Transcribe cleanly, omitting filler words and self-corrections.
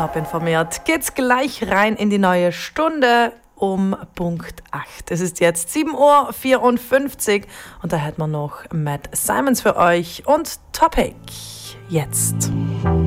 top informiert. Geht's gleich rein in die neue Stunde um Punkt 8. Es ist jetzt 7:54 Uhr und da hätten wir noch Matt Simons für euch und Topic jetzt.